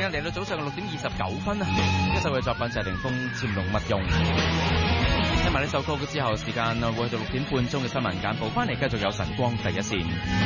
間嚟到早上嘅6:29啊！呢首嘅作品就係凌風《潛龍勿用》。聽埋呢首歌之後，時間會去到6點半鐘嘅新聞簡報，翻嚟繼續有晨光第一線。